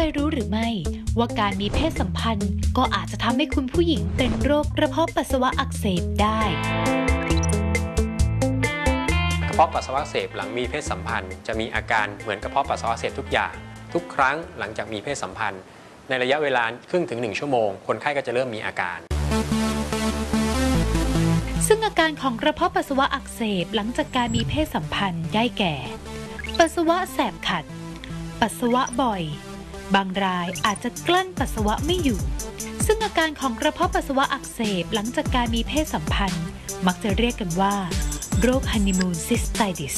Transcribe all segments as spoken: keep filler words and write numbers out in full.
ยรู้หรือไม่ว่าการมีเพศสัมพันธ์ก็อาจจะทำให้คุณผู้หญิงเป็นโรคกระเพาะปัสสาวะอักเสบได้กระเพาะปัสสาวะอักเสบหลังมีเพศสัมพันธ์จะมีอาการเหมือนกระเพาะปัสสาวะอักเสบทุกอย่างทุกครั้งหลังจากมีเพศสัมพันธ์ในระยะเวลาครึ่งถึงหนึ่งชั่วโมงคนไข้ก็จะเริ่มมีอาการซึ่งอาการของกระเพาะปัสสาวะอักเสบหลังจากการมีเพศสัมพันธ์ได้แก่ปัสสาวะแสบขัดปัสสาวะบ่อยบางรายอาจจะกลั้นปัสสาวะไม่อยู่ซึ่งอาการของกระเพาะปัสสาวะอักเสบหลังจากการมีเพศสัมพันธ์มักจะเรียกกันว่าโรคฮันนีมูนซิสไตติส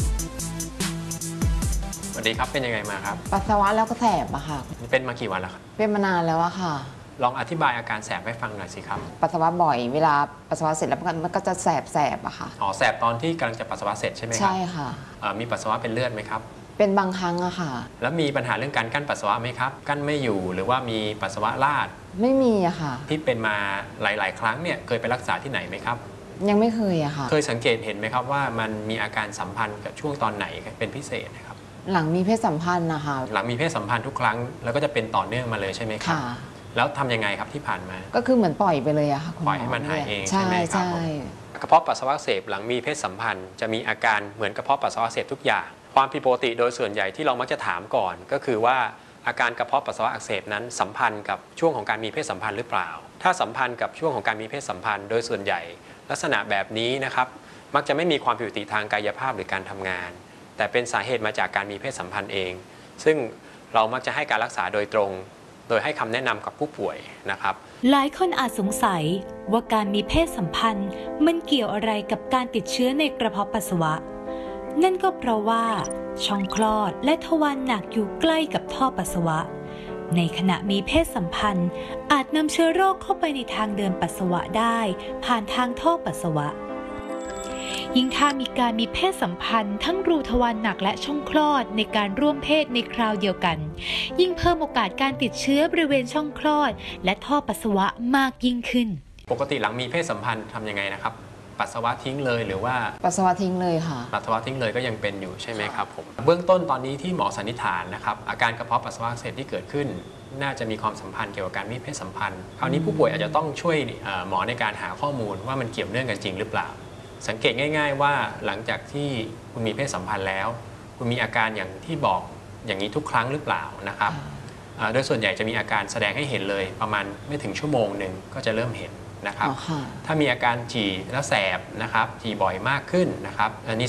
สวัสดีครับเป็นยังไงมาครับปัสสาวะแล้วก็แสบอะค่ะเป็นมากี่วันแล้วครับเป็นมานานแล้วอะค่ะลองอธิบายอาการแสบให้ฟังหน่อยสิครับปัสสาวะบ่อยเวลาปัสสาวะเสร็จแล้วมันก็จะแสบแสบอะค่ะอ๋อแสบตอนที่กำลังจะปัสสาวะเสร็จใช่ไหมครับใช่ค่ะมีปัสสาวะเป็นเลือดไหมครับเป็นบางครั้งอะค่ะแล้วมีปัญหาเรื่องการกั้นปัสสาวะไหมครับกั้นไม่อยู่หรือว่ามีปัสสาวะราดไม่มีอะค่ะที่เป็นมาหลายๆ ครั้งเนี่ยเคยไปรักษาที่ไหนไหมครับยังไม่เคยอะค่ะเคยสังเกตเห็นไหมครับว่ามันมีอาการสัมพันธ์กับช่วงตอนไหนเป็นพิเศษนะครับหลังมีเพศสัมพันธ์นะคะหลังมีเพศสัมพันธ์ทุกครั้งแล้วก็จะเป็นต่อเนื่องมาเลยใช่ไหมครับแล้วทำยังไงครับที่ผ่านมาก็คือเหมือนปล่อยไปเลยอะค่ะปล่อยให้มันหายเองใช่ไหมครับกระเพาะปัสสาวะอักเสบหลังมีเพศสัมพันธ์จะมีอาการเหมือนกระเพาะปัสสาวะอักเสบทุกอย่างความผิดปกติโดยส่วนใหญ่ที่เรามักจะถามก่อนก็คือว่าอาการกระเพาะปัสสาวะอักเสบนั้นสัมพันธ์กับช่วงของการมีเพศสัมพันธ์หรือเปล่าถ้าสัมพันธ์กับช่วงของการมีเพศสัมพันธ์โดยส่วนใหญ่ลักษณะแบบนี้นะครับมักจะไม่มีความผิดปกติทางกายภาพหรือการทำงานแต่เป็นสาเหตุมาจากการมีเพศสัมพันธ์เองซึ่งเรามักจะให้การรักษาโดยตรงโดยให้คำแนะนำกับผู้ป่วยนะครับหลายคนอาจสงสัยว่าการมีเพศสัมพันธ์มันเกี่ยวอะไรกับการติดเชื้อในกระเพาะปัสสาวะนั่นก็เพราะว่าช่องคลอดและทวารหนักอยู่ใกล้กับท่อปัสสาวะในขณะมีเพศสัมพันธ์อาจนำเชื้อโรคเข้าไปในทางเดินปัสสาวะได้ผ่านทางท่อปัสสาวะยิ่งถ้ามีการมีเพศสัมพันธ์ทั้งรูทวารหนักและช่องคลอดในการร่วมเพศในคราวเดียวกันยิ่งเพิ่มโอกาสการติดเชื้อบริเวณช่องคลอดและท่อปัสสาวะมากยิ่งขึ้นปกติหลังมีเพศสัมพันธ์ทำยังไงนะครับปัสสาวะทิ้งเลยหรือว่าปัสสาวะทิ้งเลยค่ะปัสสาวะทิ้งเลยก็ยังเป็นอยู่ใช่ไหมครับผมเบื้องต้นตอนนี้ที่หมอสันนิษฐานนะครับอาการกระเพาะปัสสาวะอักเสบที่เกิดขึ้นน่าจะมีความสัมพันธ์เกี่ยวกับการมีเพศสัมพันธ์คราวนี้ผู้ป่วยอาจจะต้องช่วยหมอในการหาข้อมูลว่ามันเกี่ยวเนื่องกันจริงหรือเปล่าสังเกตง่ายๆว่าหลังจากที่คุณมีเพศสัมพันธ์แล้วคุณมีอาการอย่างที่บอกอย่างนี้ทุกครั้งหรือเปล่านะครับโดยส่วนใหญ่จะมีอาการแสดงให้เห็นเลยประมาณไม่ถึงชั่วโมงหนึ่งก็จะเริ่มเห็นนะครับถ้ามีอาการฉี่แล้วแสบนะครับฉี่บ่อยมากขึ้นนะครับอันนี้